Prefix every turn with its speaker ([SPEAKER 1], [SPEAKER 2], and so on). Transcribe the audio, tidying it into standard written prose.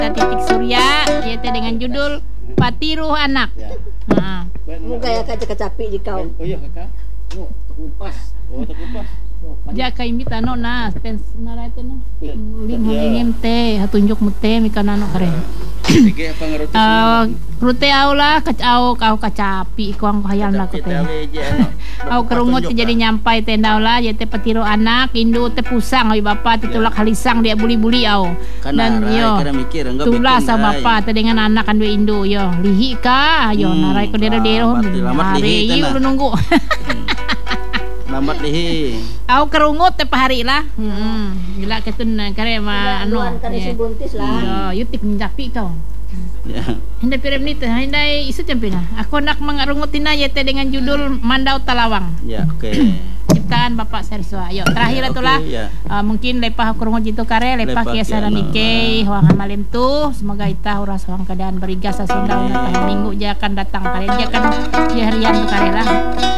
[SPEAKER 1] Gita Titik Surya, yaitu dengan judul Patiruh Anak. Nah.
[SPEAKER 2] Muka ya kacapi di kau.
[SPEAKER 3] Oh iya kakak. Terkupas. Oh terkupas.
[SPEAKER 1] Ja kay imbita no na tens na itu no. Ling hangingem teh hatunjuk mute mikana no kare.
[SPEAKER 3] Sige apa ngaruti?
[SPEAKER 1] Rute aula kacau kau kacapi ku ang hayal na ko teh. Au kerungut jadi nyampai teh daula ya teh patiruh anak indu teh pusang oi bapa titulak halisang dia buli-buli au. Dan yo tulah sama bapa teh dengan anak kan dua indu yo lihi ka yo narai ko dero-dero hari ieu nunggu.
[SPEAKER 3] Lambat lihi.
[SPEAKER 1] Au kerungut teh pahari lah. Gila ketun kare ma anu.
[SPEAKER 2] Si buntis lah.
[SPEAKER 1] Yo yutik menjapi kau.
[SPEAKER 3] Ya.
[SPEAKER 1] Hendak piram ni teh hindai isu campina. Aku nak mengarungutina yaitu dengan judul Mandau Talawang.
[SPEAKER 3] Ya, oke.
[SPEAKER 1] Ciptaan Bapak Sersua. Yo terakhir itulah.
[SPEAKER 3] Ya.
[SPEAKER 1] Mungkin lepah kurungut jitu kare lepah kiasana nike huang malam tu. Semoga ita uras huang keadaan berigas sasunda tah minggu je akan datang kare je akan harian tu kare lah.